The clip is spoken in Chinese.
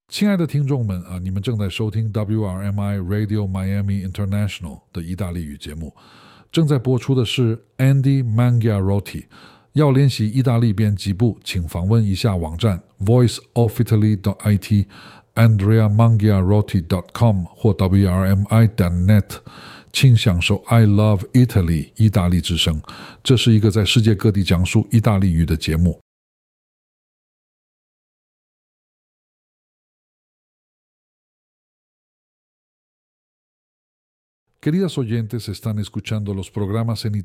亲爱的听众们啊，你们正在收听 WRMI Radio Miami International 的意大利语节目，正在播出的是 Andy Mangiarotti。要练习意大利编辑部，请访问一下网站 voiceofitaly.it、andreamangiarotti.com 或 wrmi.net， 请享受 I Love Italy 意大利之声。这是一个在世界各地讲述意大利语的节目。Queridas oyentes, están escuchando los programas en